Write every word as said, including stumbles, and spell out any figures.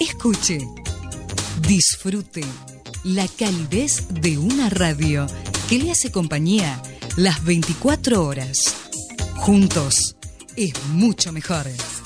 Escuche, disfrute la calidez de una radio que le hace compañía las veinticuatro horas. Juntos es mucho mejor.